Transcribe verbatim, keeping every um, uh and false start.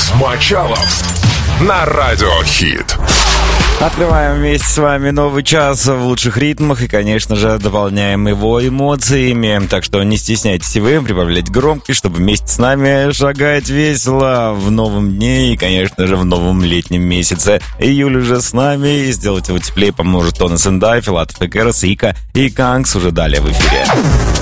Алекс Мочалов на Радио Хит. Открываем вместе с вами новый час в лучших ритмах и, конечно же, дополняем его эмоциями. Так что не стесняйтесь и вы прибавлять громкость, чтобы вместе с нами шагать весело в новом дне и, конечно же, в новом летнем месяце. Июль уже с нами, и сделать его теплее поможет Тонас энд Ай, Филатов и Кэрос, Ика и Канкс уже далее в эфире.